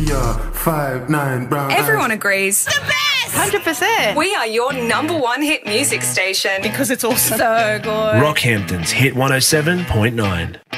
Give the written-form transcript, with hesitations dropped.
are 5'9" brown Everyone eyes. agrees. The best! 100%. We are your number one hit music station. Because it's awesome. So good. Rockhampton's Hit 107.9.